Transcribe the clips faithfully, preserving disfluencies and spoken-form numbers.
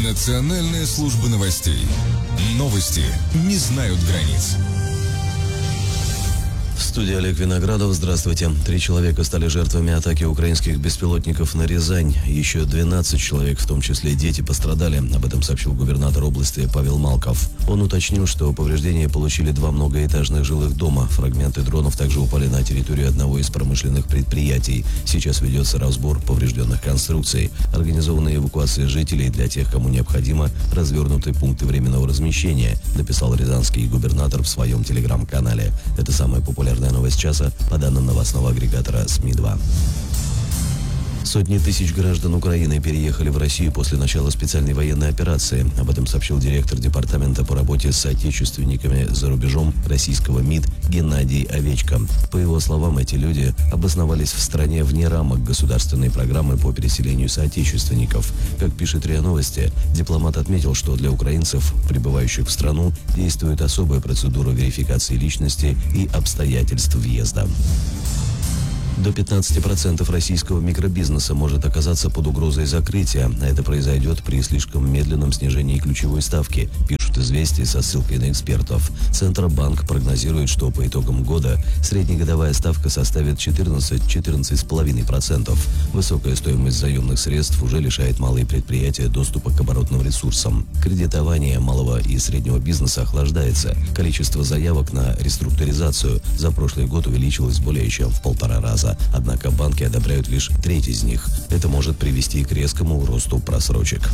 Национальная служба новостей. Новости не знают границ. В студии Олег Виноградов. Здравствуйте. Три человека стали жертвами атаки украинских беспилотников на Рязань. Еще двенадцать человек, в том числе дети, пострадали. Об этом сообщил губернатор области Павел Малков. Он уточнил, что повреждения получили два многоэтажных жилых дома. Фрагменты дронов также упали на территорию одного из промышленных предприятий. Сейчас ведется разбор поврежденных конструкций. Организована эвакуация жителей. Для тех, кому необходимо, развернуты пункты временного размещения, написал рязанский губернатор в своем телеграм-канале. Это самая популярная новость часа, по данным новостного агрегатора СМИ два. Сотни тысяч граждан Украины переехали в Россию после начала специальной военной операции. Об этом сообщил директор департамента по работе с соотечественниками за рубежом российского МИД Геннадий Овечко. По его словам, эти люди обосновались в стране вне рамок государственной программы по переселению соотечественников. Как пишет РИА Новости, дипломат отметил, что для украинцев, прибывающих в страну, действует особая процедура верификации личности и обстоятельств въезда. До пятнадцати процентов российского микробизнеса может оказаться под угрозой закрытия. Это произойдет при слишком медленном снижении ключевой ставки, пишут «Известия» со ссылкой на экспертов. Центробанк прогнозирует, что по итогам года среднегодовая ставка составит четырнадцать — четырнадцать целых пять десятых процента. Высокая стоимость заемных средств уже лишает малые предприятия доступа к оборотным ресурсам. Кредитование малого и среднего бизнеса охлаждается. Количество заявок на реструктуризацию за прошлый год увеличилось более чем в полтора раза. Однако банки одобряют лишь треть из них. Это может привести к резкому росту просрочек.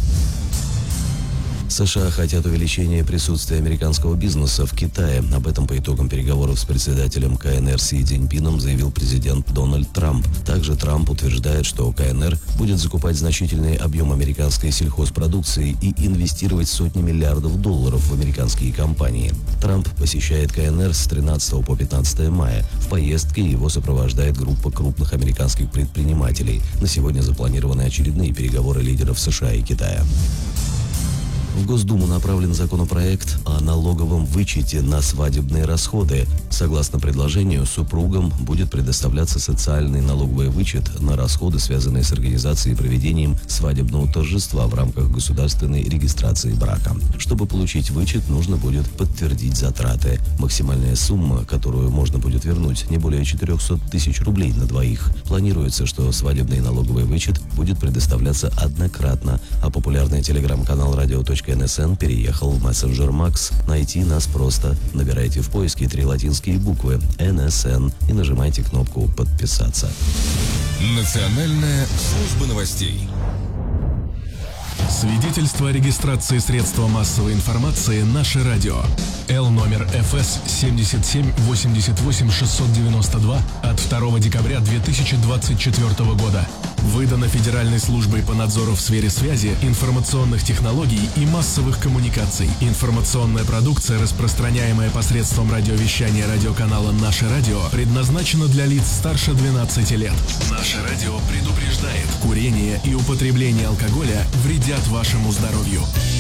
США хотят увеличения присутствия американского бизнеса в Китае. Об этом по итогам переговоров с председателем КНР Си Цзиньпином заявил президент Дональд Трамп. Также Трамп утверждает, что КНР будет закупать значительный объем американской сельхозпродукции и инвестировать сотни миллиардов долларов в американские компании. Трамп посещает КНР с тринадцатого по пятнадцатое мая. В поездке его сопровождает группа крупных американских предпринимателей. На сегодня запланированы очередные переговоры лидеров США и Китая. В Госдуму направлен законопроект о налоговом вычете на свадебные расходы. Согласно предложению, супругам будет предоставляться социальный налоговый вычет на расходы, связанные с организацией и проведением свадебного торжества в рамках государственной регистрации брака. Чтобы получить вычет, нужно будет подтвердить затраты. Максимальная сумма, которую можно будет вернуть, не более четырехсот тысяч рублей на двоих. Планируется, что свадебный налоговый вычет будет предоставляться однократно, а популярный телеграм-канал радио точка эн эс эн переехал в мессенджер Макс. Найти нас просто. Набирайте в поиске три латинские буквы эн эс эн и нажимайте кнопку «Подписаться». Национальная служба новостей. Свидетельство о регистрации средства массовой информации «Наше радио». Л номер эф эс семьдесят семь восемьдесят восемь шестьсот девяносто два от второго декабря две тысячи двадцать четвёртого года. Выдано Федеральной службой по надзору в сфере связи, информационных технологий и массовых коммуникаций. Информационная продукция, распространяемая посредством радиовещания радиоканала «Наше радио», предназначена для лиц старше двенадцати лет. «Наше радио» предупреждает: курение и употребление алкоголя вредят вашему здоровью.